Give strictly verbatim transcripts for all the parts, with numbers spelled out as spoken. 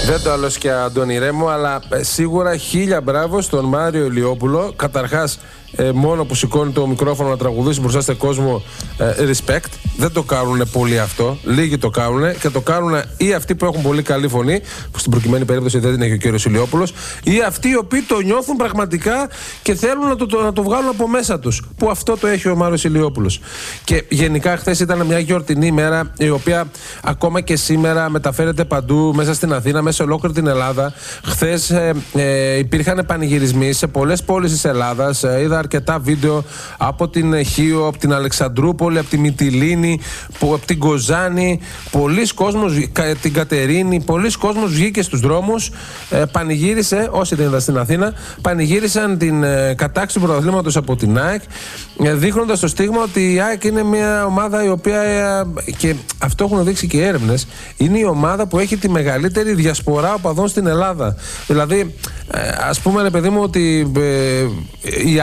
Δεν το άλλο και Αντώνη Ρέμο, αλλά σίγουρα χίλια μπράβο στον Μάριο Ηλιόπουλο. Καταρχάς, ε, μόνο που σηκώνει το μικρόφωνο να τραγουδήσει μπροστά σε κόσμο, ε, respect. Δεν το κάνουν πολλοί αυτό. Λίγοι το κάνουν και το κάνουν ή αυτοί που έχουν πολύ καλή φωνή, που στην προκειμένη περίπτωση δεν την έχει ο κύριος Ηλιόπουλος, ή αυτοί οι οποίοι το νιώθουν πραγματικά και θέλουν να το, το, να το βγάλουν από μέσα τους. Που αυτό το έχει ο Μάριος Ηλιόπουλος. Και γενικά, χθες ήταν μια γιορτινή ημέρα, η οποία ακόμα και σήμερα μεταφέρεται παντού, μέσα στην Αθήνα, μέσα σε ολόκληρη την Ελλάδα. Χθες ε, ε, υπήρχαν πανηγυρισμοί σε πολλές πόλεις της Ελλάδας. Ε, είδα αρκετά βίντεο από την Χίο, από την Αλεξανδρούπολη, από τη Μυτιλήνη, από την Κοζάνη. Πολλοί κόσμος, την Κατερίνη, πολλοί κόσμος βγήκε στους δρόμους, ε, πανηγύρισε, όσοι δεν ήταν στην Αθήνα, πανηγύρισαν την ε, κατάκτηση του πρωταθλήματος από την ΑΕΚ, ε, δείχνοντας το στίγμα ότι η ΑΕΚ είναι μια ομάδα η οποία, ε, και αυτό έχουν δείξει και οι έρευνες, είναι η ομάδα που έχει τη μεγαλύτερη διασπορά οπαδών στην Ελλάδα. Δηλαδή, ε, ας πούμε, ρε παιδί μου, ότι ε, οι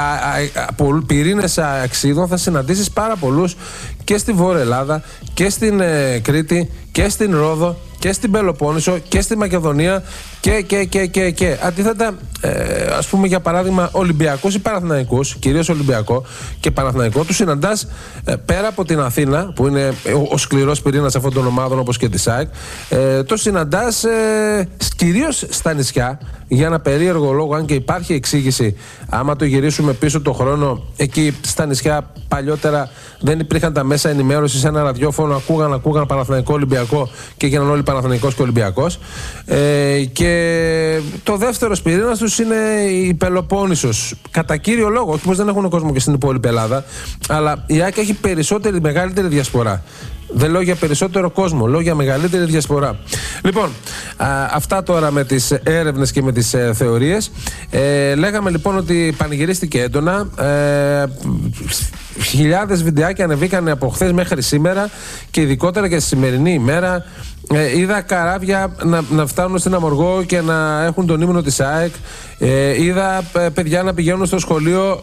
πυρήνες αξίδων θα συναντήσεις πάρα πολλούς και στη Βόρεια Ελλάδα και στην ε, Κρήτη και στην Ρόδο και στην Πελοπόννησο και στη Μακεδονία και και και και και αντίθετα, ε, ας πούμε, για παράδειγμα, Ολυμπιακούς ή Παναθηναϊκούς, κυρίως Ολυμπιακό και Παναθηναϊκό, τους συναντάς ε, πέρα από την Αθήνα, που είναι ο, ο σκληρός πυρήνας αυτών των ομάδων, όπως και τη ΑΕΚ, ε, το συναντάς ε, κυρίως στα νησιά, για ένα περίεργο λόγο, αν και υπάρχει εξήγηση. Άμα το γυρίσουμε πίσω το χρόνο, εκεί στα νησιά παλιότερα δεν υπήρχαν τα μέσα ενημέρωσης, σε ένα ραδιόφωνο ακούγαν, ακούγαν Παναθηναϊκό Ολυμπιακό και έγιναν όλοι Παναθηναϊκός και Ολυμπιακός. Ε, και το δεύτερο πυρήνας τους είναι η Πελοπόννησος. Κατά κύριο λόγο, όχι πως δεν έχουν κόσμο και στην υπόλοιπη Ελλάδα, αλλά η ΑΕΚ έχει περισσότερη, μεγαλύτερη διασπορά. Δεν λέω για περισσότερο κόσμο, λέω για μεγαλύτερη διασπορά. Λοιπόν, α, αυτά τώρα με τις έρευνες και με τις ε, θεωρίες. Ε, λέγαμε λοιπόν ότι πανηγυρίστηκε έντονα. Ε, χιλιάδες βιντεάκια ανεβήκαν από χθες μέχρι σήμερα και ειδικότερα και στη σημερινή ημέρα. Ε, είδα καράβια να, να φτάνουν στην Αμοργό και να έχουν τον ύμνο της ΑΕΚ. Ε, είδα ε, παιδιά να πηγαίνουν στο σχολείο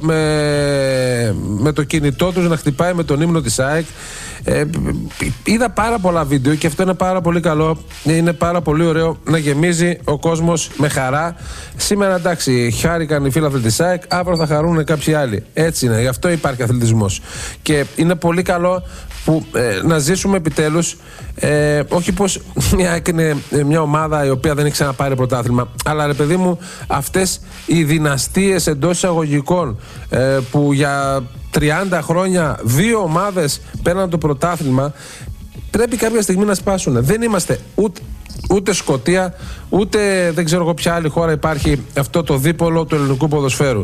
με, με το κινητό τους να χτυπάει με τον ύμνο της ΑΕΚ. Ε, είδα πάρα πολλά βίντεο και αυτό είναι πάρα πολύ καλό. Είναι πάρα πολύ ωραίο να γεμίζει ο κόσμος με χαρά. Σήμερα, εντάξει, χάρηκαν οι φίλαθλοι της ΑΕΚ, αύριο θα χαρούν κάποιοι άλλοι. Έτσι είναι, γι' αυτό υπάρχει αθλητισμός. Και είναι πολύ καλό που ε, να ζήσουμε επιτέλους, ε, όχι πως μια, είναι μια ομάδα η οποία δεν έχει ξαναπάρει πρωτάθλημα, αλλά ρε παιδί μου, αυτές οι δυναστείες εντός εισαγωγικών ε, που για τριάντα χρόνια δύο ομάδες πέραν το πρωτάθλημα, πρέπει κάποια στιγμή να σπάσουν. Δεν είμαστε ούτε, ούτε Σκωτία, ούτε δεν ξέρω εγώ ποια άλλη χώρα υπάρχει αυτό το δίπολο του ελληνικού ποδοσφαίρου.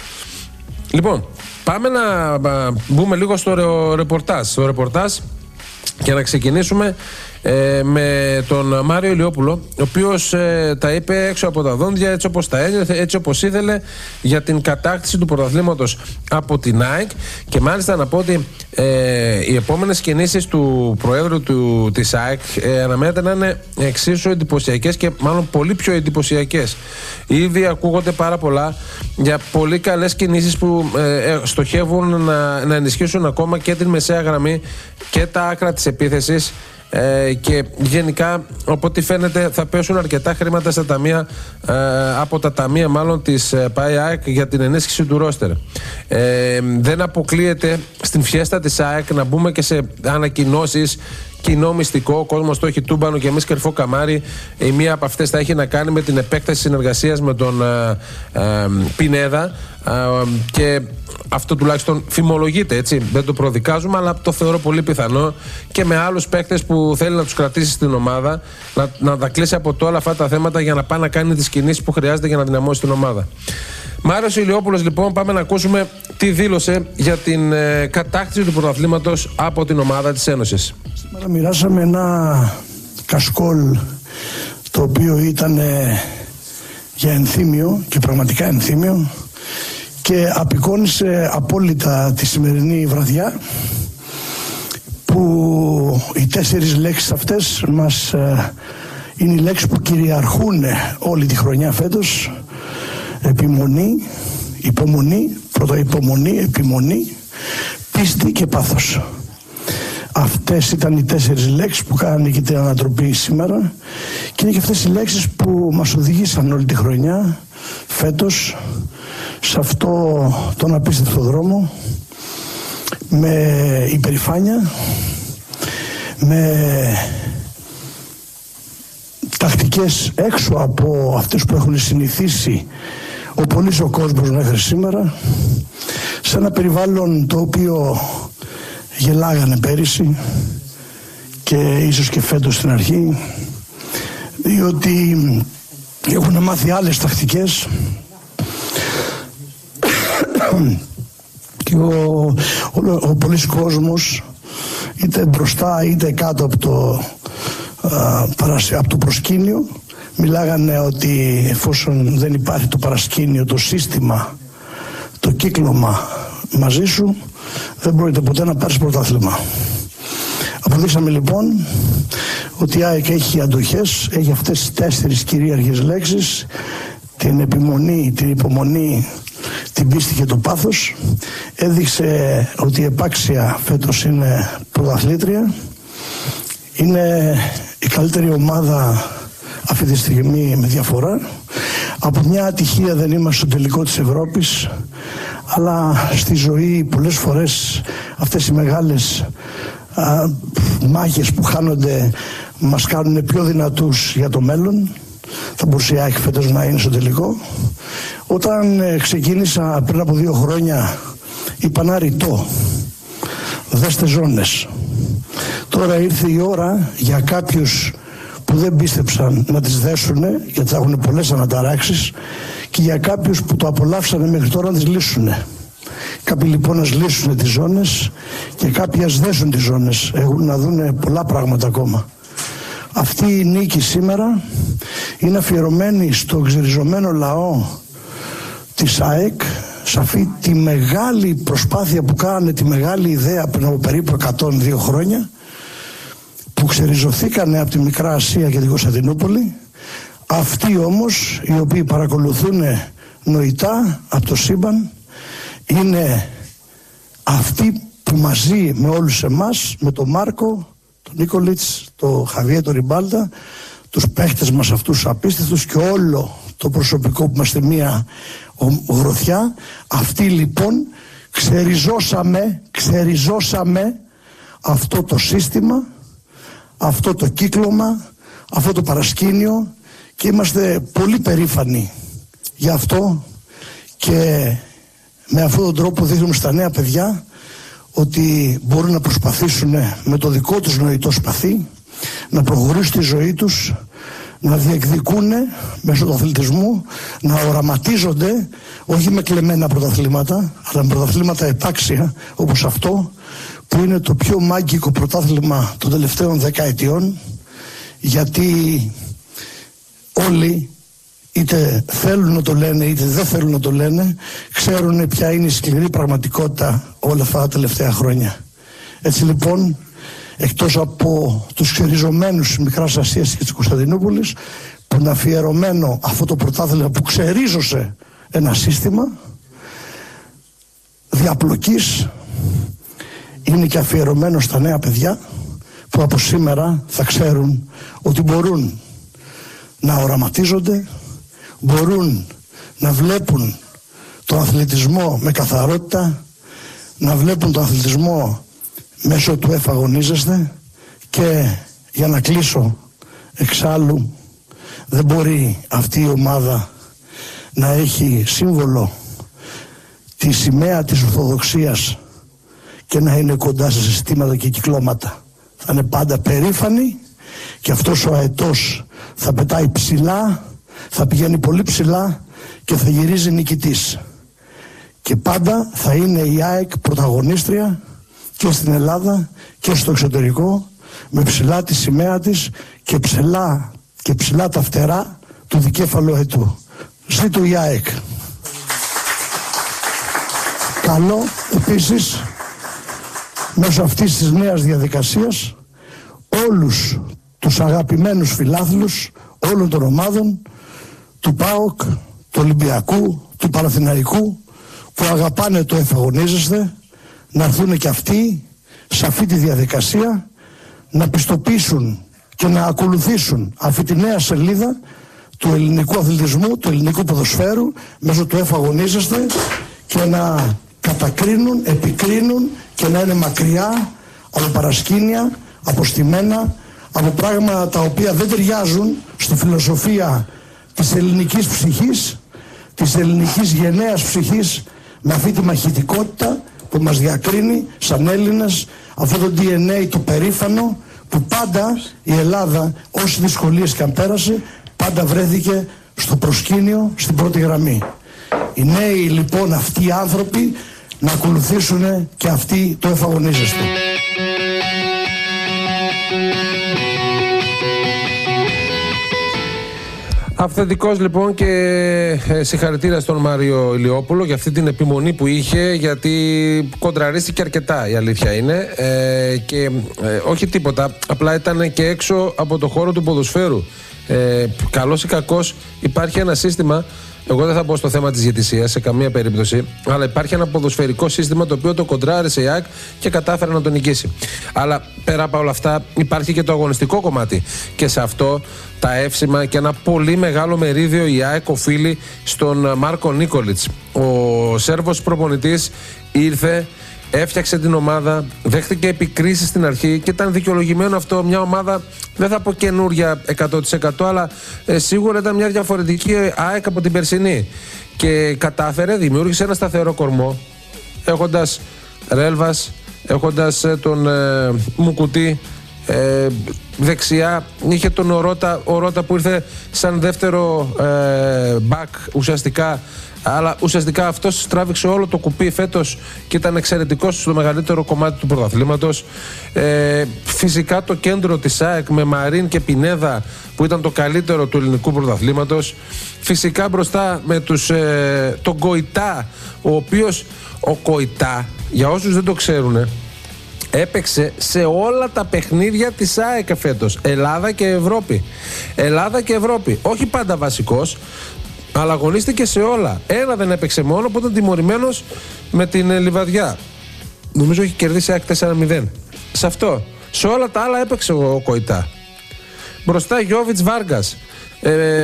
Λοιπόν, πάμε να μπούμε λίγο στο ρεπορτάζ, στο ρεπορτάζ και να ξεκινήσουμε ε, με τον Μάριο Ηλιόπουλο, ο οποίος ε, τα είπε έξω από τα δόντια, έτσι όπως τα ένιωθε, έτσι όπως ήθελε, για την κατάκτηση του πρωταθλήματος από την ΑΕΚ. Και μάλιστα να πω ότι ε, οι επόμενες κινήσεις του Προέδρου του, της ΑΕΚ ε, αναμένεται να είναι εξίσου εντυπωσιακές και μάλλον πολύ πιο εντυπωσιακές. Ήδη ακούγονται πάρα πολλά για πολύ καλές κινήσεις που ε, στοχεύουν να, να ενισχύσουν ακόμα και την μεσαία γραμμή και τα άκρα της επίθεσης. Ε, και γενικά, από ό,τι φαίνεται, θα πέσουν αρκετά χρήματα στα ταμεία, ε, από τα ταμεία μάλλον της ε, ΠΑΕ για την ενίσχυση του ρόστερ. Ε, δεν αποκλείεται στην φιέστα της ΑΕΚ να μπούμε και σε ανακοινώσεις, κοινό μυστικό. Ο κόσμος το έχει τούμπανο και εμείς κρυφό καμάρι. Η μία από αυτές θα έχει να κάνει με την επέκταση συνεργασίας με τον ε, ε, Πινέδα, ε, και αυτό τουλάχιστον φημολογείται, έτσι. Δεν το προδικάζουμε, αλλά το θεωρώ πολύ πιθανό, και με άλλους παίκτες που θέλει να τους κρατήσει στην ομάδα, να, να τα κλείσει από το όλα αυτά τα θέματα για να πάει να κάνει τις κινήσεις που χρειάζεται για να δυναμώσει την ομάδα. Μάριος Ηλιόπουλος, λοιπόν, πάμε να ακούσουμε τι δήλωσε για την ε, κατάκτηση του πρωταθλήματος από την ομάδα της Ένωσης. Σήμερα μοιράσαμε ένα κασκόλ, το οποίο ήταν ε, για ενθύμιο και πραγματικά ενθύμιο, και απεικόνισε απόλυτα τη σημερινή βραδιά, που οι τέσσερις λέξεις αυτές μας ε, είναι οι λέξεις που κυριαρχούν όλη τη χρονιά φέτος. Επιμονή, υπομονή, πρώτα υπομονή, επιμονή, πίστη και πάθος. Αυτές ήταν οι τέσσερις λέξεις που κάνανε και την ανατροπή σήμερα και είναι και αυτές οι λέξεις που μας οδηγήσαν όλη τη χρονιά φέτος σε αυτό τον απίστευτο δρόμο, με υπερηφάνεια, με τακτικές έξω από αυτές που έχουν συνηθίσει ο πολύς ο κόσμος μέχρι σήμερα, σε ένα περιβάλλον το οποίο γελάγανε πέρυσι και ίσως και φέτος στην αρχή, διότι έχουν μάθει άλλες τακτικές και ο, ο, ο πολύς κόσμος, είτε μπροστά είτε κάτω από το, α, από το προσκήνιο, μιλάγανε ότι εφόσον δεν υπάρχει το παρασκήνιο, το σύστημα, το κύκλωμα μαζί σου, δεν μπορείτε ποτέ να πάρεις πρωτάθλημα. Αποδείξαμε λοιπόν ότι η ΑΕΚ έχει αντοχές, έχει αυτές τις τέσσερις κυρίαρχες λέξεις: την επιμονή, την υπομονή, την πίστη και το πάθος. Έδειξε ότι η επάξια φέτος είναι πρωταθλήτρια. Είναι η καλύτερη ομάδα αυτή τη στιγμή με διαφορά. Από μια ατυχία δεν είμαστε στο τελικό της Ευρώπης, αλλά στη ζωή πολλές φορές αυτές οι μεγάλες α, μάχες που χάνονται μας κάνουν πιο δυνατούς για το μέλλον. Θα μπορούσε η ΑΕΚ φέτος να είναι στο τελικό. Όταν ε, ξεκίνησα πριν από δύο χρόνια, είπα ένα ρητό: δέστε ζώνες. Τώρα ήρθε η ώρα για κάποιους που δεν πίστεψαν να τις δέσουνε, γιατί θα έχουν πολλές αναταράξεις, και για κάποιους που το απολαύσανε μέχρι τώρα να τις λύσουνε. Κάποιοι λοιπόν να λύσουνε τις ζώνες και κάποιοι ας δέσουν τις ζώνες. Έχουν να δούνε πολλά πράγματα ακόμα. Αυτή η νίκη σήμερα είναι αφιερωμένη στο ξεριζωμένο λαό της ΑΕΚ, σε αυτή τη μεγάλη προσπάθεια που κάνανε, τη μεγάλη ιδέα πριν από περίπου εκατόν δύο χρόνια, που ξεριζωθήκανε από τη Μικρά Ασία και την Κωνσταντινούπολη. Αυτοί όμως, οι οποίοι παρακολουθούν νοητά από το σύμπαν, είναι αυτοί που μαζί με όλους εμάς, με τον Μάρκο, τον Νίκολιτς, τον Χαβιέ, τον Ριμπάλτα, τους παίχτες μας αυτούς απίστευτους και όλο το προσωπικό που είμαστε μία γροθιά, αυτοί λοιπόν ξεριζώσαμε, ξεριζώσαμε αυτό το σύστημα, αυτό το κύκλωμα, αυτό το παρασκήνιο, και είμαστε πολύ περήφανοι γι' αυτό, και με αυτόν τον τρόπο δείχνουμε στα νέα παιδιά ότι μπορούν να προσπαθήσουν με το δικό τους νοητό σπαθί να προχωρήσουν τη ζωή τους, να διεκδικούν μέσω του αθλητισμού, να οραματίζονται όχι με κλεμμένα πρωταθλήματα, αλλά με πρωταθλήματα επάξια όπως αυτό, που είναι το πιο μάγκικο πρωτάθλημα των τελευταίων δεκαετιών, γιατί όλοι, είτε θέλουν να το λένε είτε δεν θέλουν να το λένε, ξέρουν ποια είναι η σκληρή πραγματικότητα όλα αυτά τα τελευταία χρόνια. Έτσι λοιπόν, εκτός από τους ξεριζωμένους της Μικράς Ασίας και της Κωνσταντινούπολης, που είναι αφιερωμένο αυτό το πρωτάθλημα που ξερίζωσε ένα σύστημα διαπλοκής, είναι και αφιερωμένο στα νέα παιδιά που από σήμερα θα ξέρουν ότι μπορούν να οραματίζονται, μπορούν να βλέπουν τον αθλητισμό με καθαρότητα, να βλέπουν τον αθλητισμό μέσω του εφαγωνίζεστε. Και για να κλείσω, εξάλλου δεν μπορεί αυτή η ομάδα να έχει σύμβολο τη σημαία της Ορθοδοξίας και να είναι κοντά σε συστήματα και κυκλώματα. Θα είναι πάντα περήφανοι και αυτός ο αετός θα πετάει ψηλά, θα πηγαίνει πολύ ψηλά και θα γυρίζει νικητής. Και πάντα θα είναι η ΑΕΚ πρωταγωνίστρια και στην Ελλάδα και στο εξωτερικό, με ψηλά τη σημαία της και ψηλά, και ψηλά τα φτερά του δικέφαλου αετού. Ζήτω η ΑΕΚ. Καλό επίσης μέσω αυτής της νέας διαδικασίας όλους τους αγαπημένους φιλάθλους όλων των ομάδων, του ΠΑΟΚ, του Ολυμπιακού, του Παναθηναϊκού, που αγαπάνε το εφαγωνίζεστε, να έρθουν και αυτοί σε αυτή τη διαδικασία να πιστοποιήσουν και να ακολουθήσουν αυτή τη νέα σελίδα του ελληνικού αθλητισμού, του ελληνικού ποδοσφαίρου μέσω του Εφ Αγωνίζεστε και να κατακρίνουν, επικρίνουν και να είναι μακριά από παρασκήνια, από στημένα, από πράγματα τα οποία δεν ταιριάζουν στη φιλοσοφία της ελληνικής ψυχής, της ελληνικής γενναίας ψυχής, με αυτή τη μαχητικότητα που μας διακρίνει σαν Έλληνες, αυτό το ντι εν έι το περήφανο που πάντα η Ελλάδα, όσες δυσκολίες και αν πέρασε, πάντα βρέθηκε στο προσκήνιο, στην πρώτη γραμμή. Οι νέοι λοιπόν αυτοί οι άνθρωποι να ακολουθήσουν και αυτοί το Εφ Αγωνίζεστε. Αυθεντικός λοιπόν και συγχαρητήρια στον Μάριο Ηλιόπουλο για αυτή την επιμονή που είχε, γιατί κοντραρίστηκε αρκετά, η αλήθεια είναι, ε, και ε, όχι τίποτα, απλά ήταν και έξω από το χώρο του ποδοσφαίρου. Ε, καλός ή κακός υπάρχει ένα σύστημα, εγώ δεν θα μπω στο θέμα της διαιτησίας σε καμία περίπτωση, αλλά υπάρχει ένα ποδοσφαιρικό σύστημα το οποίο το κοντράρισε η ΑΕΚ και κατάφερε να τον νικήσει. Αλλά πέρα από όλα αυτά υπάρχει και το αγωνιστικό κομμάτι, και σε αυτό τα εύσημα και ένα πολύ μεγάλο μερίδιο η ΑΕΚ οφείλει στον Μάρκο Νίκολιτς. Ο Σέρβος προπονητής ήρθε, έφτιαξε την ομάδα, δέχτηκε επικρίσεις στην αρχή και ήταν δικαιολογημένο αυτό. Μια ομάδα, δεν θα πω καινούρια εκατό τοις εκατό, αλλά ε, σίγουρα ήταν μια διαφορετική ΑΕΚ από την περσινή. Και κατάφερε, δημιούργησε ένα σταθερό κορμό, έχοντας Ρέλβας, έχοντας ε, τον ε, Μουκουτί, ε, δεξιά είχε τον Ορότα, Ορότα που ήρθε σαν δεύτερο ε, μπακ ουσιαστικά. Αλλά ουσιαστικά αυτός τράβηξε όλο το κουπί φέτος και ήταν εξαιρετικός στο μεγαλύτερο κομμάτι του πρωταθλήματος. Ε, φυσικά το κέντρο της ΑΕΚ με Μαρίν και Πινέδα που ήταν το καλύτερο του ελληνικού πρωταθλήματος. Φυσικά μπροστά με τους, ε, τον Κοϊτά, ο οποίος ο Κοϊτά, για όσους δεν το ξέρουν, έπαιξε σε όλα τα παιχνίδια της ΑΕΚ φέτος. Ελλάδα και Ευρώπη. Ελλάδα και Ευρώπη. Όχι πάντα βασικός, αλλά αγωνίστηκε σε όλα. Ένα δεν έπαιξε μόνο που ήταν τιμωρημένος με την Λιβαδιά. Νομίζω έχει κερδίσει ΑΕΚ τέσσερα μηδέν. Σε αυτό. Σε όλα τα άλλα έπαιξε ο Κοϊτά. Μπροστά Γιώβιτς Βάργκας. Ε,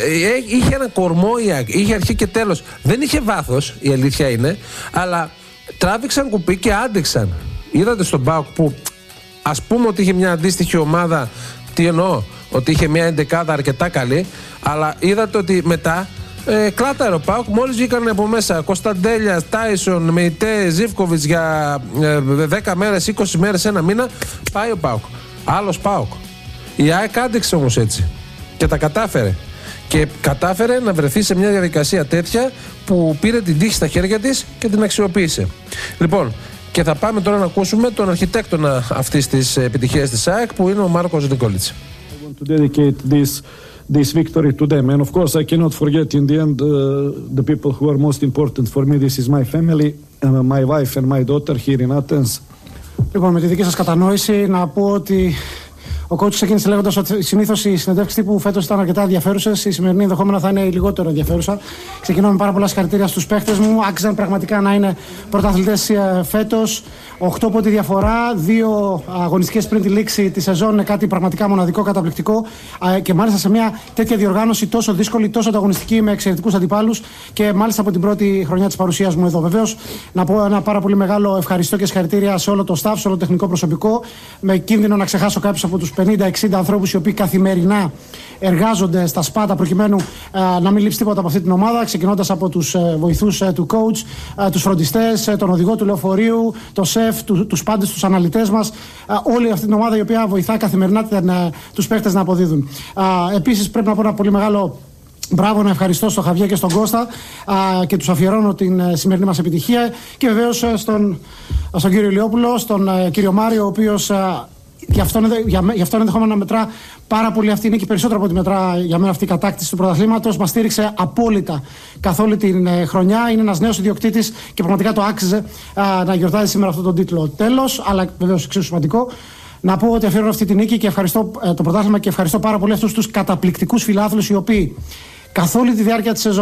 είχε ένα κορμό η ΑΕΚ. Είχε αρχή και τέλος. Δεν είχε βάθος, η αλήθεια είναι, αλλά τράβηξαν κουπί και άντεξαν. Είδατε στον ΠΑΟΚ που ας πούμε ότι είχε μια αντίστοιχη ομάδα. Τι εννοώ? Ότι είχε μια εντεκάδα αρκετά καλή, αλλά είδατε ότι μετά ε, κλάταρε ο ΠΑΟΚ. Μόλις βγήκαν από μέσα Κωνσταντέλια, Τάισον, Μεϊτέ, Ζίβκοβιτς για ε, δέκα μέρες, είκοσι μέρες, ένα μήνα, πάει ο ΠΑΟΚ. Άλλος ΠΑΟΚ. Η ΑΕΚ άντεξε όμως έτσι και τα κατάφερε. Και κατάφερε να βρεθεί σε μια διαδικασία τέτοια που πήρε την τύχη στα χέρια της και την αξιοποίησε. Λοιπόν, και θα πάμε τώρα να ακούσουμε τον αρχιτέκτονα αυτής της επιτυχίας της ΑΕΚ, που είναι ο Μάρκος Νικόλιτς. To dedicate this this victory to them, and of course I cannot forget in the end uh, the people who are most important for me. This is my family, uh, my wife and my daughter here in Athens. Λοιπόν, με τη δική σας κατανόηση να πω ότι ο coach ξεκίνησε λέγοντας ότι συνήθως οι συνεντεύξεις τύπου φέτος ήταν αρκετά ενδιαφέρουσες. Η σημερινή ενδεχόμενα θα είναι λιγότερο ενδιαφέρουσα. Ξεκινώ με πάρα πολλά συγχαρητήρια στους παίχτες μου. Άξιζαν πραγματικά να είναι πρωταθλητές φέτος. οκτώ πόντοι διαφορά, δύο αγωνιστικές πριν τη λήξη τη σεζόν είναι κάτι πραγματικά μοναδικό, καταπληκτικό. Και μάλιστα σε μια τέτοια διοργάνωση τόσο δύσκολη, τόσο ανταγωνιστική, με εξαιρετικούς αντιπάλους, και μάλιστα από την πρώτη χρονιά της παρουσίας μου εδώ. Βεβαίως, να πω ένα πάρα πολύ μεγάλο ευχαριστώ και συγχαρητήρια σε όλο το staff, σε όλο το τεχνικό προσωπικό. Με κίνδυνο να ξεχάσω κάποιους από τους πενήντα εξήντα ανθρώπους οι οποίοι καθημερινά εργάζονται στα σπάτα προκειμένου α, να μην λείψει τίποτα από αυτή την ομάδα, ξεκινώντας από τους ε, βοηθούς ε, του coach, ε, τους φροντιστές, ε, τον οδηγό του λεωφορείου, το σεφ, του, τους πάντες, τους αναλυτές μας, ε, όλη αυτή την ομάδα η οποία βοηθά καθημερινά την, ε, τους παίχτες να αποδίδουν. Ε, επίσης πρέπει να πω ένα πολύ μεγάλο μπράβο, να ευχαριστώ στον Χαβιέ και στον Κώστα α, και τους αφιερώνω την ε, σημερινή μας επιτυχία, και βεβαίως ε, στον, στον κύριο Ηλιόπουλο, στον ε, κύριο Μάριο, ο οποίος ε, Γι' αυτό, για, γι' αυτό ενδεχόμενα να μετρά πάρα πολύ αυτή η νίκη, περισσότερο από ό,τι μετρά για μένα αυτή η κατάκτηση του πρωταθλήματος. Μας στήριξε απόλυτα καθ' όλη την ε, χρονιά. Είναι ένας νέος ιδιοκτήτης και πραγματικά το άξιζε α, να γιορτάζει σήμερα αυτόν τον τίτλο. Τέλος, αλλά βεβαίως εξίσου σημαντικό, να πω ότι αφιερώνω αυτή τη νίκη και ευχαριστώ ε, το πρωτάθλημα, και ευχαριστώ πάρα πολύ αυτούς τους καταπληκτικούς φιλάθλους οι οποίοι καθ' όλη τη διάρκεια της σεζόν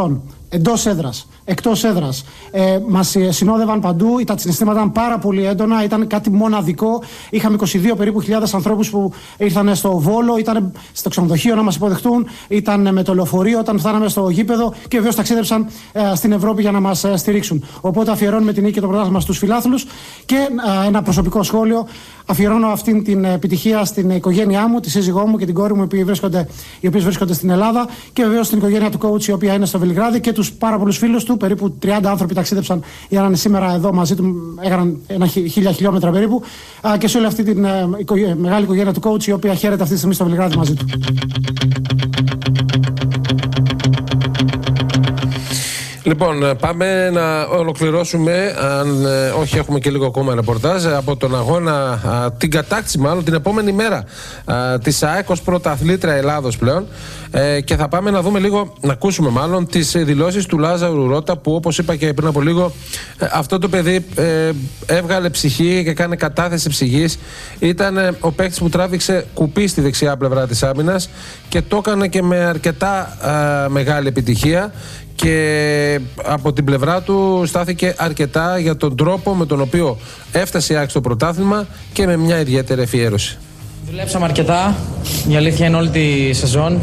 εντός έδρας, εκτός έδρας. Ε, μας συνόδευαν παντού, τα συναισθήματα ήταν πάρα πολύ έντονα, ήταν κάτι μοναδικό. Είχαμε είκοσι δύο περίπου χιλιάδες ανθρώπους που ήρθαν στο Βόλο, ήταν στο ξενοδοχείο να μας υποδεχτούν, ήταν με το λεωφορείο όταν φτάναμε στο γήπεδο και βεβαίως ταξίδεψαν ε, στην Ευρώπη για να μας ε, στηρίξουν. Οπότε αφιερώνουμε την νίκη και το πρωτάθλημα στους φιλάθλους και ε, ένα προσωπικό σχόλιο. Αφιερώνω αυτήν την επιτυχία στην οικογένειά μου, τη σύζυγό μου και την κόρη μου, οι οποίες βρίσκονται, οι οποίες βρίσκονται στην Ελλάδα, και βεβαίως στην οικογένεια του coach, η οποία είναι στο Βελιγράδι, και τους πάρα πολλούς φίλους του. Περίπου τριάντα άνθρωποι ταξίδεψαν για να είναι σήμερα εδώ μαζί του, έκαναν ένα χίλια χιλιόμετρα περίπου. Και σε όλη αυτή την ε, μεγάλη οικογένεια του coach, η οποία χαίρεται αυτή τη στιγμή στο Βελιγράδι μαζί του. Λοιπόν, πάμε να ολοκληρώσουμε, αν ε, όχι έχουμε και λίγο ακόμα ρεπορτάζ, από τον αγώνα, α, την κατάκτηση μάλλον την επόμενη μέρα α, της ΑΕΚ ως πρωταθλήτρια Ελλάδος πλέον, ε, και θα πάμε να δούμε λίγο, να ακούσουμε μάλλον τις δηλώσεις του Λάζαρου Ρώτα, που όπως είπα και πριν από λίγο, ε, αυτό το παιδί ε, έβγαλε ψυχή και κάνει κατάθεση ψυχής. Ήταν ε, ο παίκτης που τράβηξε κουπί στη δεξιά πλευρά της άμυνας και το έκανε και με αρκετά α, μεγάλη επιτυχία. Και από την πλευρά του στάθηκε αρκετά για τον τρόπο με τον οποίο έφτασε η ΑΕΚ στο πρωτάθλημα και με μια ιδιαίτερη αφιέρωση. Δουλέψαμε αρκετά, η αλήθεια είναι, όλη τη σεζόν.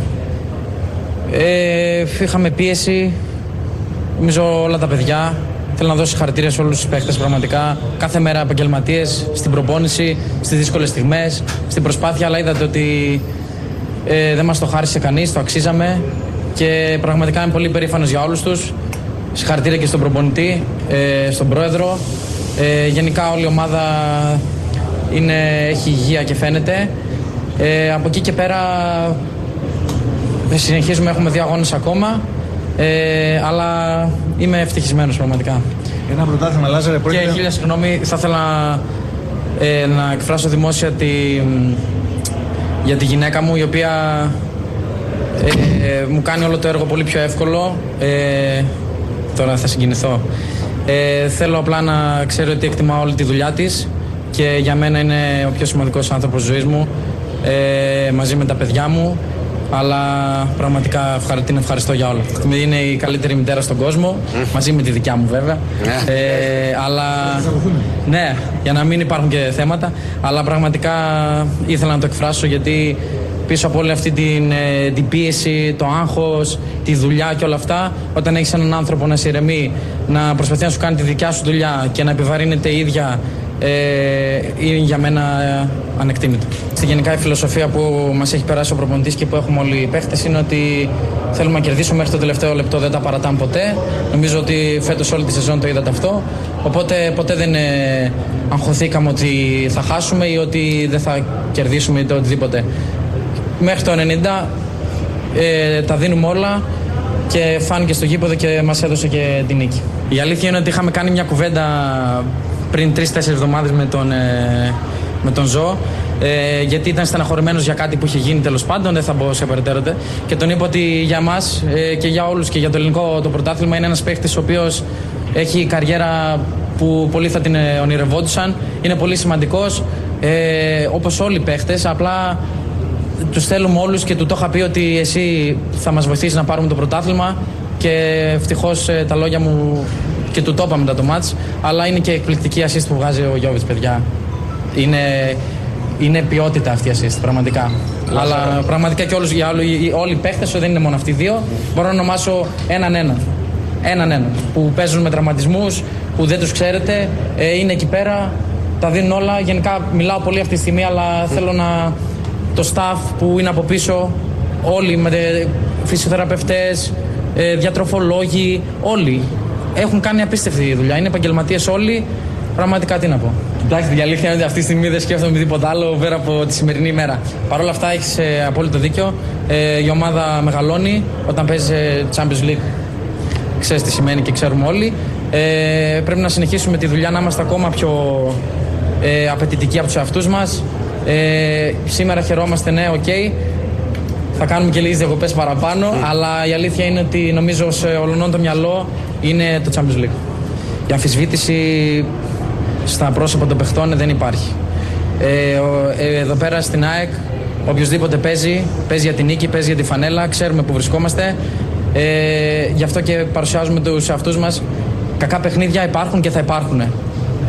Ε, είχαμε πίεση, νομίζω όλα τα παιδιά. Θέλω να δώσω συγχαρητήρια σε όλους τους παίκτες, πραγματικά. Κάθε μέρα επαγγελματίες, στην προπόνηση, στις δύσκολες στιγμές, στην προσπάθεια, αλλά είδατε ότι ε, δεν μας το χάρισε κανείς, το αξίζαμε. Και πραγματικά είμαι πολύ περήφανος για όλους τους. Συγχαρητήρια και στον προπονητή, ε, στον πρόεδρο. Ε, γενικά όλη η ομάδα είναι, έχει υγεία και φαίνεται. Ε, από εκεί και πέρα συνεχίζουμε, έχουμε δύο αγώνες ακόμα. Ε, αλλά είμαι ευτυχισμένος πραγματικά. Ένα πρωτάθλημα, Λάζαρε, πρόκειται... Και χίλια συγγνώμη, θα ήθελα ε, να εκφράσω δημόσια τη, για τη γυναίκα μου, η οποία Ε, μου κάνει όλο το έργο πολύ πιο εύκολο. Ε, τώρα θα συγκινηθώ. Ε, θέλω απλά να ξέρω ότι εκτιμάω όλη τη δουλειά της και για μένα είναι ο πιο σημαντικός άνθρωπος της ζωής μου, ε, μαζί με τα παιδιά μου, αλλά πραγματικά την ευχαριστώ για όλα. Είναι η καλύτερη μητέρα στον κόσμο, mm. μαζί με τη δικιά μου βέβαια. Yeah. Ε, αλλά ναι, για να μην υπάρχουν και θέματα, αλλά πραγματικά ήθελα να το εκφράσω, γιατί πίσω από όλη αυτή την, την πίεση, το άγχος, τη δουλειά και όλα αυτά, όταν έχεις έναν άνθρωπο να σε ηρεμεί, να προσπαθεί να σου κάνει τη δικιά σου δουλειά και να επιβαρύνεται η ίδια, ε, είναι για μένα ανεκτήμητο. Στη γενικά η φιλοσοφία που μας έχει περάσει ο προπονητής και που έχουμε όλοι οι παίχτες είναι ότι θέλουμε να κερδίσουμε μέχρι το τελευταίο λεπτό, δεν τα παρατάμε ποτέ. Νομίζω ότι φέτος όλη τη σεζόν το είδατε αυτό. Οπότε ποτέ δεν ε, αγχωθήκαμε ότι θα χάσουμε ή ότι δεν θα κερδίσουμε ή οτιδήποτε. Μέχρι το ενενήντα ε, τα δίνουμε όλα και φάνηκε στο γήπεδο και μας έδωσε και την νίκη. Η αλήθεια είναι ότι είχαμε κάνει μια κουβέντα πριν τρεις-τέσσερις εβδομάδες με τον, ε, με τον Ζω, ε, γιατί ήταν στεναχωρημένος για κάτι που είχε γίνει, τέλος πάντων, δεν θα μπω σε περαιτέρωτε, και τον είπα ότι για μας ε, και για όλους και για το ελληνικό το πρωτάθλημα είναι ένας παίχτης ο οποίος έχει καριέρα που πολλοί θα την ονειρευόντουσαν, είναι πολύ σημαντικός, ε, όπως όλοι οι παίχτες, απλά τους θέλουμε όλους και του το είχα πει ότι εσύ θα μας βοηθήσεις να πάρουμε το πρωτάθλημα, και ευτυχώς ε, τα λόγια μου και του το είπα μετά το μάτς, αλλά είναι και εκπληκτική assist που βγάζει ο Γιώβιτς, παιδιά. Είναι, είναι ποιότητα αυτή η assist, πραγματικά. Λάζα. Αλλά πραγματικά και όλους, για όλοι, όλοι οι παίχτες, δεν είναι μόνο αυτοί οι δύο, μπορώ να ονομάσω έναν έναν. Έναν έναν. Που παίζουν με τραυματισμούς, που δεν τους ξέρετε, ε, είναι εκεί πέρα, τα δίνουν όλα. Γενικά μιλάω πολύ αυτή τη στιγμή, αλλά mm. θέλω να... το staff που είναι από πίσω, όλοι με φυσιοθεραπευτές, διατροφολόγοι, όλοι έχουν κάνει απίστευτη δουλειά. Είναι επαγγελματίες όλοι. Πραγματικά τι να πω. Κοιτάξτε, η αλήθεια είναι ότι αυτή τη στιγμή δεν σκέφτομαι με τίποτα άλλο πέρα από τη σημερινή ημέρα. Παρ' όλα αυτά έχεις ε, απόλυτο δίκιο. Ε, η ομάδα μεγαλώνει όταν παίζει Champions League. Ξέρεις τι σημαίνει και ξέρουμε όλοι. Ε, πρέπει να συνεχίσουμε τη δουλειά, να είμαστε ακόμα πιο ε, απαιτητικοί από τους εαυτούς μας. Ε, σήμερα χαιρόμαστε, ναι, οκ. Okay. Θα κάνουμε και λίγες διακοπές παραπάνω, mm. αλλά η αλήθεια είναι ότι νομίζω σε ολονών το μυαλό είναι το Champions League. Η αμφισβήτηση στα πρόσωπα των παιχτών δεν υπάρχει. Ε, ε, εδώ πέρα στην ΑΕΚ, οποιοσδήποτε παίζει, παίζει για την νίκη, παίζει για τη φανέλα, ξέρουμε που βρισκόμαστε. Ε, γι' αυτό και παρουσιάζουμε τους εαυτούς μας. Κακά παιχνίδια υπάρχουν και θα υπάρχουν. Ε,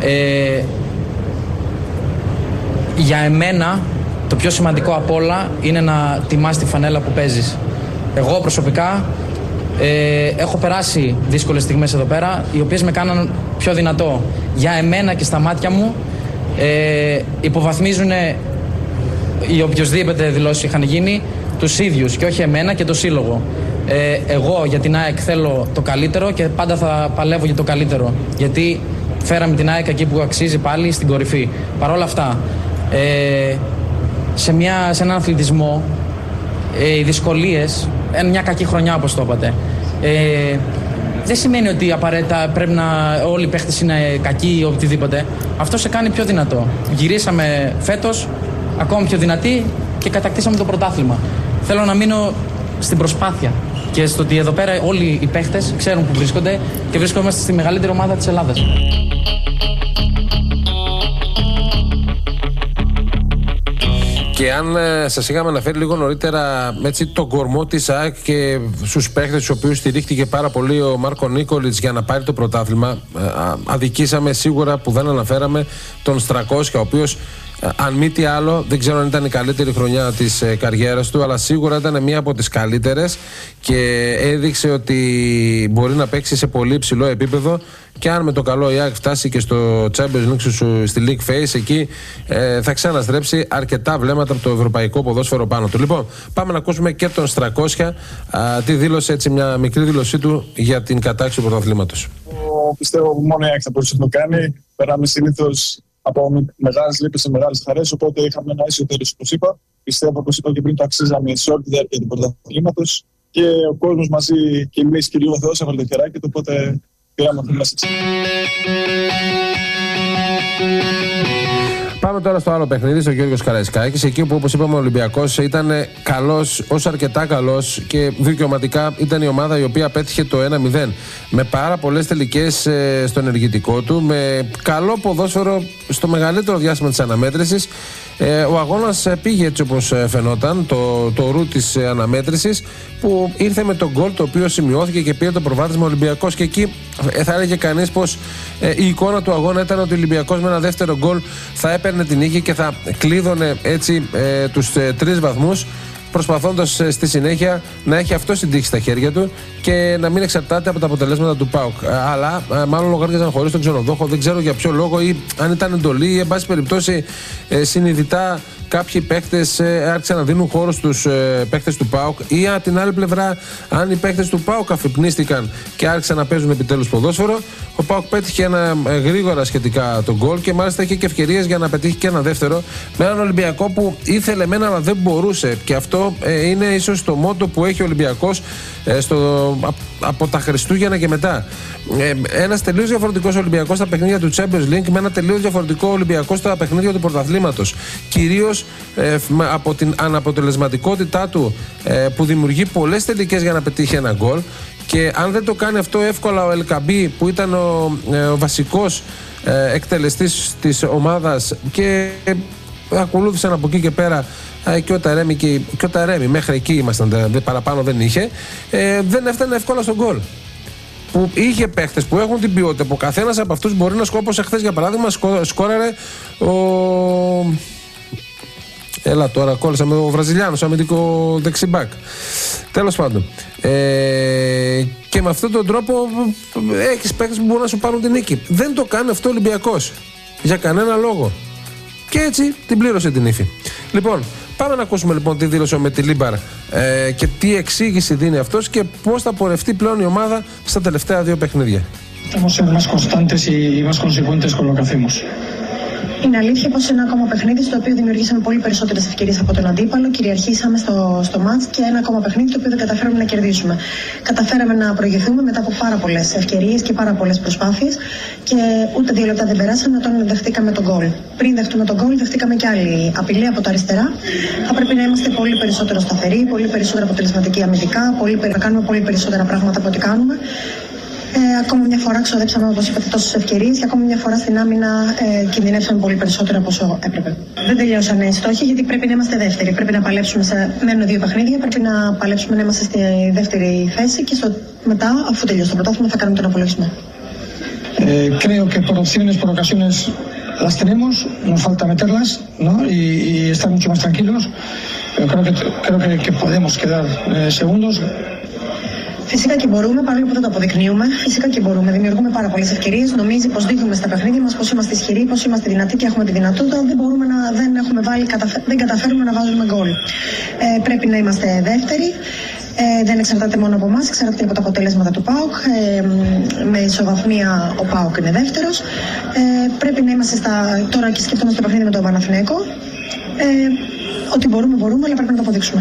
για εμένα το πιο σημαντικό απ' όλα είναι να τιμάς τη φανέλα που παίζεις. Εγώ προσωπικά ε, έχω περάσει δύσκολες στιγμές εδώ πέρα, οι οποίες με κάναν πιο δυνατό. Για εμένα και στα μάτια μου ε, υποβαθμίζουν οι οποιοσδήποτε δηλώσεις είχαν γίνει τους ίδιους και όχι εμένα και το σύλλογο. Ε, εγώ για την ΑΕΚ θέλω το καλύτερο και πάντα θα παλεύω για το καλύτερο. Γιατί φέραμε την ΑΕΚ εκεί που αξίζει πάλι στην κορυφή. Παρ' όλα αυτά, ε, σε, μια, σε έναν αθλητισμό, ε, οι δυσκολίες, ε, μια κακή χρονιά όπως το είπατε, ε, δεν σημαίνει ότι απαραίτητα πρέπει να όλοι οι παίχτες είναι κακοί ή οτιδήποτε. Αυτό σε κάνει πιο δυνατό. Γυρίσαμε φέτος ακόμα πιο δυνατοί και κατακτήσαμε το πρωτάθλημα. Θέλω να μείνω στην προσπάθεια και στο ότι εδώ πέρα όλοι οι παίχτες ξέρουν που βρίσκονται και βρίσκομαστε στη μεγαλύτερη ομάδα της Ελλάδας. Και αν ε, σας είχαμε αναφέρει λίγο νωρίτερα έτσι, τον κορμό της ΑΕΚ και στους παίχτες τους οποίους στηρίχτηκε πάρα πολύ ο Μάρκο Νίκολιτς για να πάρει το πρωτάθλημα, ε, αδικήσαμε σίγουρα που δεν αναφέραμε τον Στρακόσια, ο οποίος αν μη τι άλλο, δεν ξέρω αν ήταν η καλύτερη χρονιά της ε, καριέρας του, αλλά σίγουρα ήταν μία από τις καλύτερες και έδειξε ότι μπορεί να παίξει σε πολύ υψηλό επίπεδο. Και αν με το καλό η ΑΕΚ φτάσει και στο Champions League, στη League Phase, εκεί ε, θα ξαναστρέψει αρκετά βλέμματα από το ευρωπαϊκό ποδόσφαιρο πάνω του. Λοιπόν, πάμε να ακούσουμε και τον Στρακόσια, α, τι δήλωσε, έτσι μια μικρή δήλωσή του για την κατάκτηση του πρωταθλήματος. Πιστεύω μόνο η ΑΕΚ θα μπορούσε να το κάνει. Περάμε συνήθως από μεγάλες λύπες σε μεγάλες χαρές, οπότε είχαμε ένα ίσιο τέλος, όπως είπα. Πιστεύω, όπως είπα και πριν, το αξίζαμε σε όλη τη διάρκεια του πρωταθλήματος και ο κόσμος μαζί και εμείς και λίγο ο Θεός έβαλε το χεράκι του, οπότε πήραμε αυτή μας έτσι. Πάμε τώρα στο άλλο παιχνίδι, στο Γιώργος Καραϊσκάκης, εκεί που, όπως είπαμε, ο Ολυμπιακός ήταν καλός, ως αρκετά καλός και δικαιωματικά ήταν η ομάδα η οποία πέτυχε το ένα μηδέν. Με πάρα πολλές τελικές ε, στο ενεργητικό του, με καλό ποδόσφαιρο στο μεγαλύτερο διάστημα της αναμέτρησης. Ε, ο αγώνας πήγε έτσι όπως φαινόταν, το, το ρου της αναμέτρησης, που ήρθε με τον γκολ το οποίο σημειώθηκε και πήρε το προβάδισμα ο Ολυμπιακός. Και εκεί ε, θα έλεγε κανείς πως ε, η εικόνα του αγώνα ήταν ότι ο Ολυμπιακός με ένα δεύτερο γκολ θα έπαιρνε την νίκη και θα κλείδωνε έτσι ε, τους ε, τρεις βαθμούς, προσπαθώντας ε, στη συνέχεια να έχει αυτό την τύχη στα χέρια του και να μην εξαρτάται από τα αποτελέσματα του ΠΑΟΚ. Αλλά ε, μάλλον λογάριζαν χωρίς τον ξενοδόχο, δεν ξέρω για ποιο λόγο, ή αν ήταν εντολή ή εν πάση περιπτώσει ε, συνειδητά κάποιοι παίκτες ε, άρχισαν να δίνουν χώρο στους ε, παίκτες του ΠΑΟΚ, ή από την άλλη πλευρά, αν οι παίκτες του ΠΑΟΚ αφυπνίστηκαν και άρχισαν να παίζουν επιτέλους ποδόσφαιρο. Ο ΠΑΟΚ πέτυχε ένα ε, γρήγορα σχετικά τον γκολ και μάλιστα είχε και ευκαιρίες για να πετύχει και ένα δεύτερο, με έναν Ολυμπιακό που ήθελε μένα αλλά δεν μπορούσε. Και αυτό ε, είναι ίσως το μότο που έχει ο Ολυμπιακός ε, στο, α, από τα Χριστούγεννα και μετά. Ε, ένας τελείως διαφορετικός Ολυμπιακός στα παιχνίδια του Champions League, με ένα τελείως διαφορετικό Ολυμπιακό στα παιχνίδια του πρωταθλήματος. Κυρίως ε, από την αναποτελεσματικότητά του ε, που δημιουργεί πολλές τελικές για να πετύχει ένα γκολ. Και αν δεν το κάνει αυτό εύκολα ο Ελκαμπή, που ήταν ο, ε, ο βασικός ε, εκτελεστής της ομάδας, και ε, ακολούθησαν από εκεί και πέρα ε, και ο Ταρέμι, και, και ο Ταρέμι μέχρι εκεί ήμασταν, δε, παραπάνω δεν είχε, ε, δεν έφτανε εύκολα στον γκολ. Που είχε παίχτες που έχουν την ποιότητα, που καθένας από αυτούς μπορεί να σκόπωσε. Χθες για παράδειγμα σκό, σκόραρε ο... Έλα τώρα, κόλλησα με ο Βραζιλιάνος, αμυντικό δεξιμπάκ. Τέλος πάντων. Ε, και με αυτόν τον τρόπο έχεις παίκτες που μπορούν να σου πάρουν την νίκη. Δεν το κάνει αυτό ο Ολυμπιακός. Για κανένα λόγο. Και έτσι την πλήρωσε την ύφη. Λοιπόν, πάμε να ακούσουμε λοιπόν τι δήλωσε με τη Λίμπαρ ε, και τι εξήγηση δίνει αυτός και πώς θα πορευτεί πλέον η ομάδα στα τελευταία δύο παιχνίδια. Estamos ser más constantes y más consecuentes con lo que hacemos. Είναι αλήθεια πως ένα ακόμα παιχνίδι στο οποίο δημιουργήσαμε πολύ περισσότερες ευκαιρίες από τον αντίπαλο, κυριαρχήσαμε στο, στο μάτς, και ένα ακόμα παιχνίδι το οποίο δεν καταφέραμε να κερδίσουμε. Καταφέραμε να προηγηθούμε μετά από πάρα πολλές ευκαιρίες και πάρα πολλές προσπάθειες και ούτε δύο λεπτά δεν περάσαμε όταν δεχτήκαμε τον γκολ. Πριν δεχτούμε τον γκολ, δεχτήκαμε και άλλη απειλή από τα αριστερά. Θα πρέπει να είμαστε πολύ περισσότερο σταθεροί, πολύ περισσότερο αποτελεσματικοί αμυντικά, πολύ, να κάνουμε πολύ περισσότερα πράγματα από ό,τι κάνουμε. Ε, ακόμα μια φορά ξοδέψαμε, όπως είπατε, τόσες ευκαιρίες και ακόμα μια φορά στην άμυνα ε, κινδυνεύσαμε πολύ περισσότερο από όσο έπρεπε. Δεν τελειώσαν οι στόχοι γιατί πρέπει να είμαστε δεύτεροι. Πρέπει να παλέψουμε σε μένουν δύο παιχνίδια, πρέπει να παλέψουμε να είμαστε στη δεύτερη θέση και στο, μετά, αφού τελειώσει το πρωτάθλημα, θα κάνουμε τον απολογισμό. Eh, creo que por opciones, por ocasiones las tenemos, nos falta meterlas, ¿no? y, y estar mucho más tranquilos, pero creo que, creo que, que podemos quedar eh, segundos. Φυσικά και μπορούμε, παρόλο που δεν το αποδεικνύουμε. Φυσικά και μπορούμε. Δημιουργούμε πάρα πολλές ευκαιρίες. Νομίζει πως δείχνουμε στα παιχνίδια μας πως είμαστε ισχυροί, πως είμαστε δυνατοί και έχουμε τη δυνατότητα. Δεν μπορούμε να δεν έχουμε βάλει, δεν καταφέρουμε να βάζουμε γκολ. Ε, πρέπει να είμαστε δεύτεροι. Ε, δεν εξαρτάται μόνο από εμάς, εξαρτάται από τα αποτελέσματα του ΠΑΟΚ. Ε, με ισοβαθμία ο ΠΑΟΚ είναι δεύτερος. Ε, πρέπει να είμαστε στα. Τώρα και σκεφτόμαστε το παιχνίδι με τον Παναθηναϊκό. Ε, ότι μπορούμε, μπορούμε, αλλά πρέπει να το αποδείξουμε.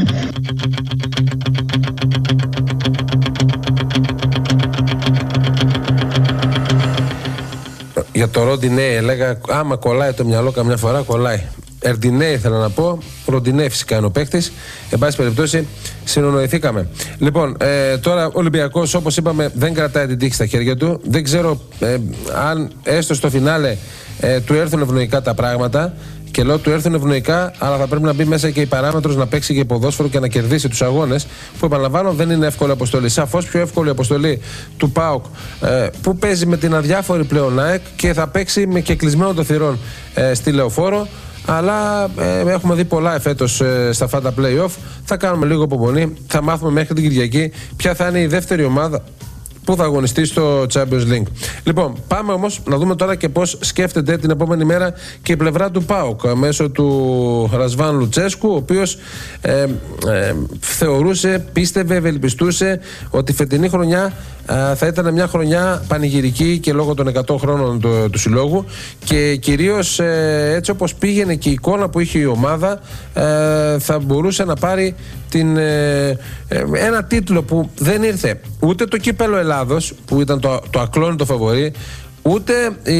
Για το Ροντινέ έλεγα, άμα κολλάει το μυαλό καμιά φορά, κολλάει. Ερντινέ ήθελα να πω, Ροντινέ φυσικά είναι ο παίκτης. Εν πάση περιπτώσει, συνονοηθήκαμε. Λοιπόν, ε, τώρα ο Ολυμπιακός, όπως είπαμε, δεν κρατάει την τύχη στα χέρια του. Δεν ξέρω ε, αν έστω στο φινάλε ε, του έρθουν ευνοϊκά τα πράγματα. Και λέω του έρθουν ευνοϊκά, αλλά θα πρέπει να μπει μέσα και η παράμετρος να παίξει και ποδόσφαιρο και να κερδίσει τους αγώνες. Που επαναλαμβάνω δεν είναι εύκολη αποστολή. Σαφώς πιο εύκολη αποστολή του ΠΑΟΚ, ε, που παίζει με την αδιάφορη πλέον ΑΕΚ και θα παίξει με και κλεισμένο το θυρών ε, στη Λεωφόρο. Αλλά ε, έχουμε δει πολλά εφέτος ε, στα φάτα play-off. Θα κάνουμε λίγο υπομονή. Θα μάθουμε μέχρι την Κυριακή ποια θα είναι η δεύτερη ομάδα που θα αγωνιστεί στο Champions League. Λοιπόν, πάμε όμως να δούμε τώρα και πώς σκέφτεται την επόμενη μέρα και η πλευρά του ΠΑΟΚ μέσω του Ρασβάν Λουτσέσκου, ο οποίος ε, ε, θεωρούσε, πίστευε, ευελπιστούσε ότι η φετινή χρονιά ε, θα ήταν μια χρονιά πανηγυρική και λόγω των εκατό χρόνων του, του συλλόγου και κυρίως ε, έτσι όπως πήγαινε και η εικόνα που είχε η ομάδα ε, θα μπορούσε να πάρει την, ε, ε, ένα τίτλο που δεν ήρθε ούτε το κύπελλο Ελλάδος που ήταν το, το ακλόνητο φαβορί, ούτε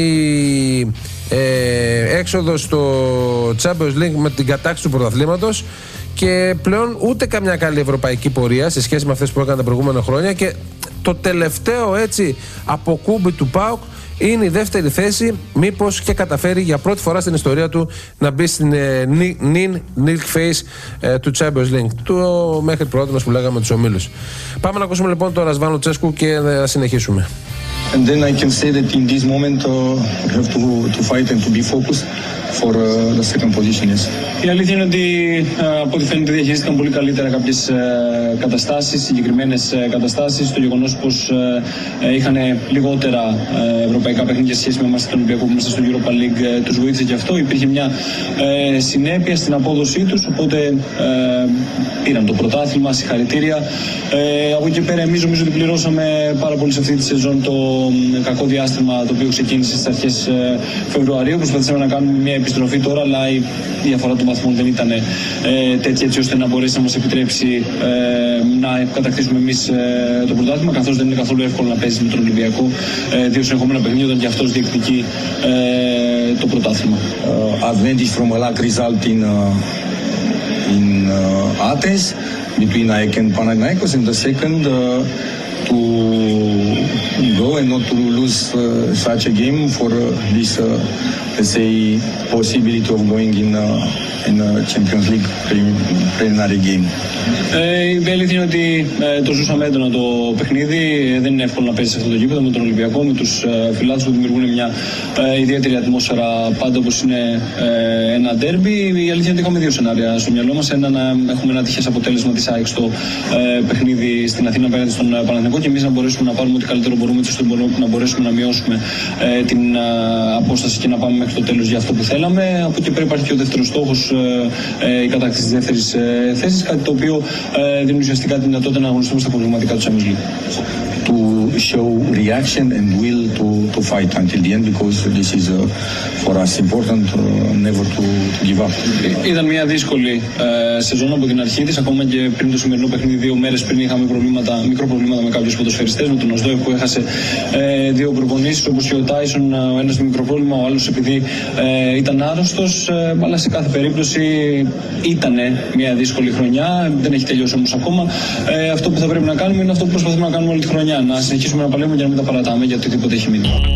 η ε, έξοδος στο Champions League με την κατάκτηση του πρωταθλήματος και πλέον ούτε καμιά καλή ευρωπαϊκή πορεία σε σχέση με αυτές που έκανε τα προηγούμενα χρόνια και το τελευταίο έτσι αποκούμπι του ΠΑΟΚ είναι η δεύτερη θέση, μήπως και καταφέρει για πρώτη φορά στην ιστορία του να μπει στην νυν League phase ε, του Champions League, του μέχρι πρώτη που λέγαμε τους ομίλους. Πάμε να ακούσουμε λοιπόν τον Ρασβάν Λουτσέσκου και να συνεχίσουμε. And then I can say that in this moment uh, we have to, to fight and to be focused for uh, the second position, yes. Η αλήθεια είναι ότι από ό,τι φαίνεται διαχειρίστηκαν πολύ καλύτερα κάποιες καταστάσεις, συγκεκριμένες καταστάσεις. Το γεγονός πως είχαν λιγότερα ευρωπαϊκά παιχνίδια σε σχέση με εμάς τον Ολυμπιακό που είμαστε στο Europa League τους βοήθησε και αυτό. Υπήρχε μια συνέπεια στην απόδοσή τους, οπότε πήραν το πρωτάθλημα, συγχαρητήρια. Από εκεί πέρα εμείς νομίζω ότι πληρώσαμε πάρα πολύ σε αυτή τη σεζόν το κακό διάστημα το οποίο ξεκίνησε στις αρχές Φεβρουαρίου. Προσπαθήσαμε να κάνουμε μια επιστροφή τώρα, αλλά η διαφορά των βαθμών δεν ήταν ε, τέτοια έτσι ώστε να μπορέσει να μας επιτρέψει ε, να κατακτήσουμε εμείς ε, το πρωτάθλημα, καθώς δεν είναι καθόλου εύκολο να παίζει με τον Ολυμπιακό ε, δύο συνεχόμενα παιχνίδια όταν και αυτός διεκδικεί ε, το πρωτάθλημα. Uh, advantage from a luck result in uh, in uh, Athens between A E K and Panathinaikos, and the second uh, to go and not to lose uh, such a game for uh, this uh, let's say possibility of going in uh, in a Champions League preliminary game. Ε, η αλήθεια είναι ότι ε, το ζούσαμε έντονα το παιχνίδι. Ε, δεν είναι εύκολο να παίζει σε αυτό το γήπεδο με τον Ολυμπιακό, με τους ε, φιλάθλους που δημιουργούν μια ε, ιδιαίτερη ατμόσφαιρα πάντα όπως είναι ε, ένα ντέρμπι. Η αλήθεια είναι ότι είχαμε δύο σενάρια στο μυαλό μας. Ένα να έχουμε ένα τυχές αποτέλεσμα της ΑΕΚ στο ε, παιχνίδι στην Αθήνα απέναντι στον Παναθηναϊκό και εμείς να μπορέσουμε να πάρουμε ό,τι καλύτερο μπορούμε, ώστε να μπορέσουμε να μειώσουμε ε, την ε, απόσταση και να πάμε μέχρι το τέλος για αυτό που θέλαμε. Από εκεί πέρα υπάρχει και ο δεύτερος στόχος, ε, ε, η κατάκτηση της δεύτερης ε, θέσης, κάτι το οποίο ε, δίνει ουσιαστικά τη δυνατότητα να αγωνιστούμε στα προβληματικά του Champions League. To show reaction and will to, to fight until the end, because this is uh, for us important uh, never to, to give up. Ήταν μια δύσκολη ε, σεζόν από την αρχή της, ακόμα και πριν το σημερινό παιχνίδι, δύο μέρες πριν είχαμε προβλήματα, μικρό προβλήματα με κάποιους ποδοσφαιριστές, με τον Οσδόη που έχασε ε, δύο προπονήσεις, όπως και ο Τάισον, ο ένας με μικρό πρόβλημα, ο άλλος επειδή ε, ήταν άρρωστος, ε, αλλά σε κάθε περίπτωση ήταν μια δύσκολη χρονιά, δεν έχει τελειώσει όμως ακόμα. Ε, αυτό που θα πρέπει να κάνουμε είναι αυτό που προσπαθούμε να κάνουμε όλη τη χρονιά. να συνεχίσουμε να παλεύουμε για να μην τα παρατάμε για οτιδήποτε έχει μείνει.